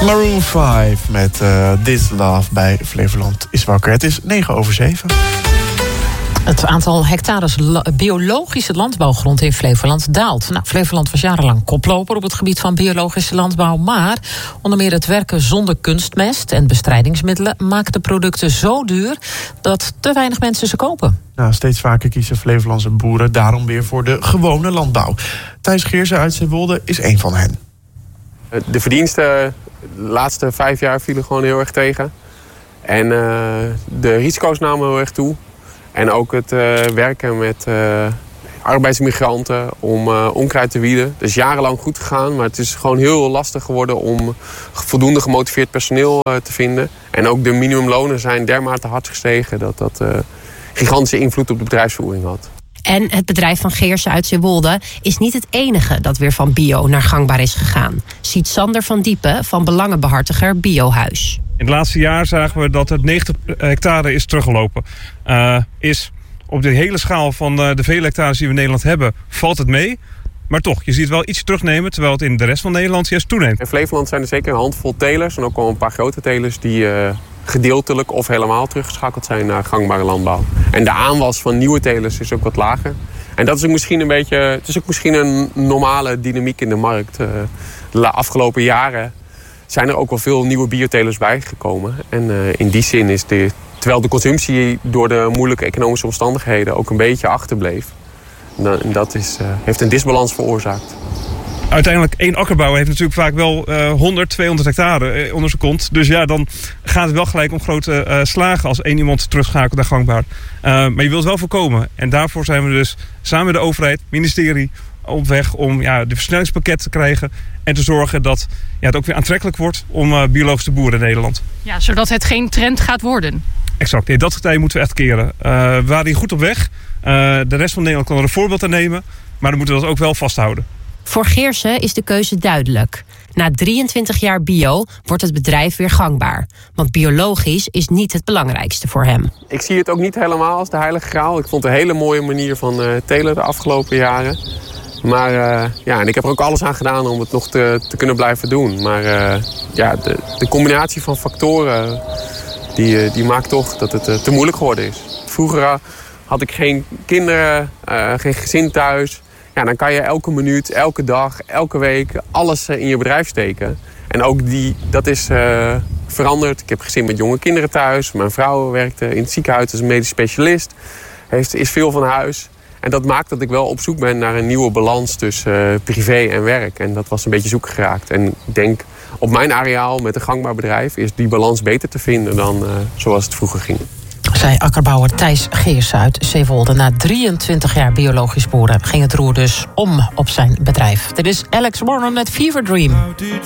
Maroon 5 met This Love bij Flevoland is wakker. Het is 7:09. Het aantal hectares biologische landbouwgrond in Flevoland daalt. Flevoland was jarenlang koploper op het gebied van biologische landbouw. Maar onder meer het werken zonder kunstmest en bestrijdingsmiddelen maakt de producten zo duur dat te weinig mensen ze kopen. Steeds vaker kiezen Flevolandse boeren daarom weer voor de gewone landbouw. Thijs Geersen uit Zeewolde is één van hen. De verdiensten de laatste 5 jaar vielen gewoon heel erg tegen. En de risico's namen heel erg toe. En ook het werken met arbeidsmigranten om onkruid te wieden. Dat is jarenlang goed gegaan, maar het is gewoon heel lastig geworden om voldoende gemotiveerd personeel te vinden. En ook de minimumlonen zijn dermate hard gestegen dat dat gigantische invloed op de bedrijfsvoering had. En het bedrijf van Geersen uit Zeewolde is niet het enige dat weer van bio naar gangbaar is gegaan. Ziet Sander van Diepen van belangenbehartiger Biohuis. In het laatste jaar zagen we dat het 90 hectare is teruggelopen. Is op de hele schaal van de vele hectares die we in Nederland hebben, valt het mee. Maar toch, je ziet wel iets terugnemen, terwijl het in de rest van Nederland juist toeneemt. In Flevoland zijn er zeker een handvol telers en ook al een paar grote telers die gedeeltelijk of helemaal teruggeschakeld zijn naar gangbare landbouw. En de aanwas van nieuwe telers is ook wat lager. En dat is ook misschien een normale dynamiek in de markt. De afgelopen jaren zijn er ook wel veel nieuwe biotelers bijgekomen. En in die zin is terwijl de consumptie door de moeilijke economische omstandigheden ook een beetje achterbleef. Dat heeft een disbalans veroorzaakt. Uiteindelijk, één akkerbouwer heeft natuurlijk vaak wel 100, 200 hectare onder zijn kont. Dus ja, dan gaat het wel gelijk om grote slagen als één iemand terugschakelt naar gangbaar. Maar je wilt het wel voorkomen. En daarvoor zijn we dus samen met de overheid, ministerie, op weg om de versnellingspakket te krijgen. En te zorgen dat het ook weer aantrekkelijk wordt om biologisch te boeren in Nederland. Ja, zodat het geen trend gaat worden. Exact, nee, dat getij moeten we echt keren. We waren hier goed op weg. De rest van Nederland kan er een voorbeeld aan nemen. Maar dan moeten we dat ook wel vasthouden. Voor Geersen is de keuze duidelijk. Na 23 jaar bio wordt het bedrijf weer gangbaar. Want biologisch is niet het belangrijkste voor hem. Ik zie het ook niet helemaal als de heilige graal. Ik vond het een hele mooie manier van telen de afgelopen jaren. Maar en ik heb er ook alles aan gedaan om het nog te kunnen blijven doen. Maar de combinatie van factoren die maakt toch dat het te moeilijk geworden is. Vroeger had ik geen kinderen, geen gezin thuis. Ja, dan kan je elke minuut, elke dag, elke week alles in je bedrijf steken. En ook dat is veranderd. Ik heb gezin met jonge kinderen thuis. Mijn vrouw werkte in het ziekenhuis als medisch specialist. Is veel van huis. En dat maakt dat ik wel op zoek ben naar een nieuwe balans tussen privé en werk. En dat was een beetje zoek geraakt. En ik denk, op mijn areaal met een gangbaar bedrijf is die balans beter te vinden dan zoals het vroeger ging. Zei akkerbouwer Thijs Geersen uit Zeewolde. Na 23 jaar biologisch boeren ging het roer dus om op zijn bedrijf. Dit is Alex Warner met Fever Dream.